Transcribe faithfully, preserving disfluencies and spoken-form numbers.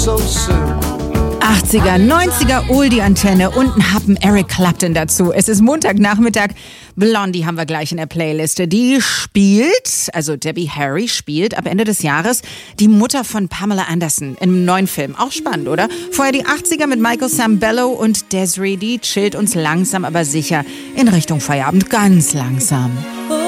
so soon. achtziger, neunziger Oldie-Antenne und ein Happen Eric Clapton dazu. Es ist Montagnachmittag. Blondie haben wir gleich in der Playliste. Die spielt, also Debbie Harry spielt ab Ende des Jahres die Mutter von Pamela Anderson in einem neuen Film. Auch spannend, oder? Vorher die achtziger mit Michael Sambello und Desiree, die chillt uns langsam aber sicher in Richtung Feierabend. Ganz langsam.